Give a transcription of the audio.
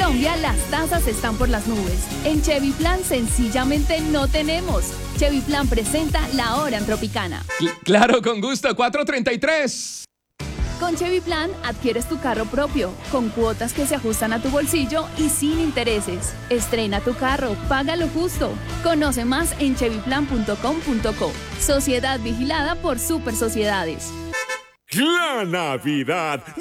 Colombia las tasas están por las nubes. En Chevy Plan sencillamente no tenemos. Chevy Plan presenta La Hora en Tropicana. Claro, con gusto, 4:33. Con Chevy Plan adquieres tu carro propio, con cuotas que se ajustan a tu bolsillo y sin intereses. Estrena tu carro, págalo justo. Conoce más en chevyplan.com.co. Sociedad vigilada por Super Sociedades. La Navidad